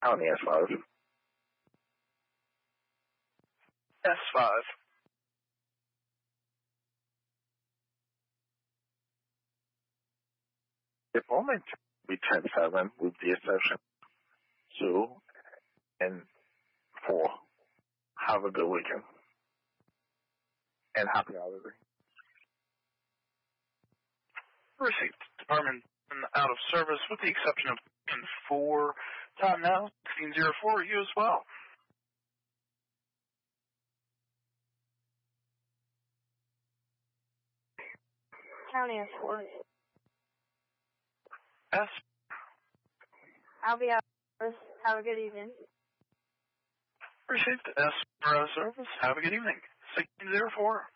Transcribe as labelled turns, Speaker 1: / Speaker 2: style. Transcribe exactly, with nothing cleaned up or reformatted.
Speaker 1: County S five.
Speaker 2: S five.
Speaker 1: Deployment will be ten seven with the exception two and four. Have a good weekend. And happy holiday.
Speaker 2: Received. Department out of service with the exception of in four. Time now, sixteen oh four, you as well.
Speaker 3: County S four.
Speaker 2: S.
Speaker 3: I'll be out of service. Have a good evening.
Speaker 2: Received. S for out of service. Have a good evening. sixteen oh four.